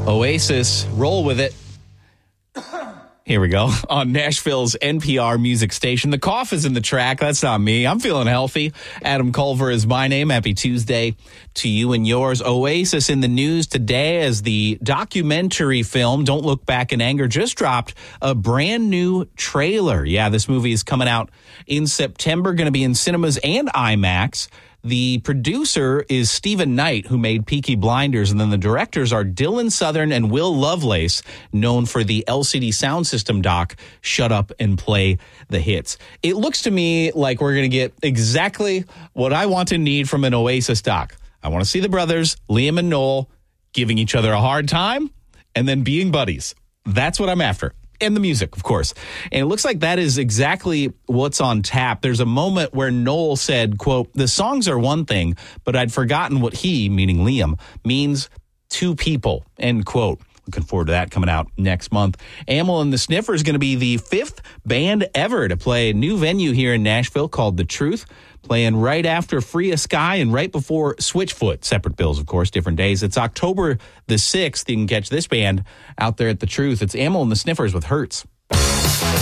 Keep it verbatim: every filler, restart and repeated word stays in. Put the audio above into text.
Oasis, roll with it. Here we go. On Nashville's N P R music station. The cough is in the track. That's not me. I'm feeling healthy. Adam Culver is my name. Happy Tuesday to you and yours. Oasis in the news today as the documentary film Don't Look Back in Anger just dropped a brand new trailer. Yeah, this movie is coming out in September, going to be in cinemas and IMAX. The producer is Stephen Knight, who made Peaky Blinders, and then the directors are Dylan Southern and Will Lovelace, known for the L C D Sound System doc, Shut Up and Play the Hits. It looks to me like we're going to get exactly what I want and need from an Oasis doc. I want to see the brothers, Liam and Noel, giving each other a hard time and then being buddies. That's what I'm after. And the music, of course. And it looks like that is exactly what's on tap. There's a moment where Noel said, quote, "The songs are one thing, but I'd forgotten what he," meaning Liam, "means to people," end quote. Looking forward to that coming out next month. Amyl and the Sniffers is going to be the fifth band ever to play a new venue here in Nashville called The Truth, playing right after Free a Sky and right before Switchfoot. Separate bills, of course, different days. It's October the sixth. You can catch this band out there at The Truth. It's Amyl and the Sniffers with Hurts.